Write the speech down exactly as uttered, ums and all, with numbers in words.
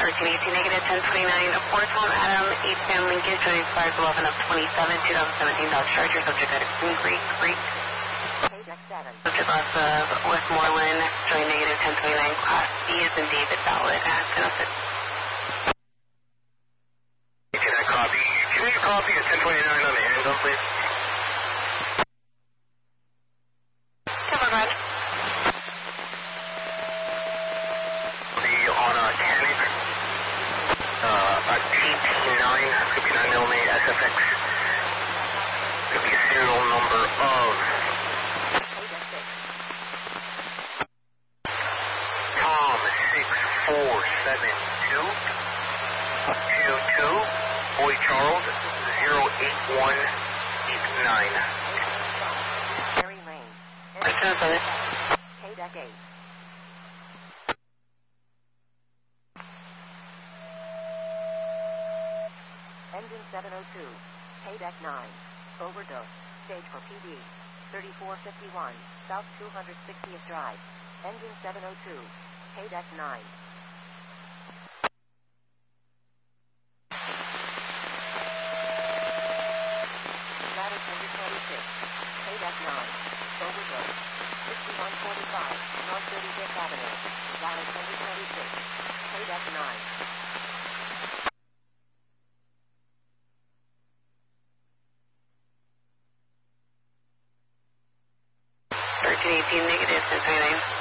thirteen eighteen, negative ten twenty-nine, four Tom Adam, eight Sam Lincoln, joining flight eleven of twenty-seven, twenty seventeen Dodge Charger, subject at Green Creek, Creek. Subject off of Westmoreland, joining negative ten twenty-nine, Class B is in David Ballard at ten oh six. Can I copy? Can you copy at ten twenty-nine on the handgun, please? Come on, Rod. On a Tannic, uh, a T T nine, could be nine millimeter S F X, could be serial number of Tom six four seven two two two, Boy Charles zero eight one eight nine. Mary Lane. K-Deck eight. Engine seven oh two, K-Deck nine, overdose, stage for P D, thirty-four fifty-one, South two hundred sixtieth Drive, engine seven oh two, K-Deck nine. Ladder twenty-six, K-Deck nine, overdose, sixty-one forty-five, North thirty-fifth Avenue, Ladder twenty twenty-six, K-Deck nine. thirteen eighteen, negative ten twenty-nine.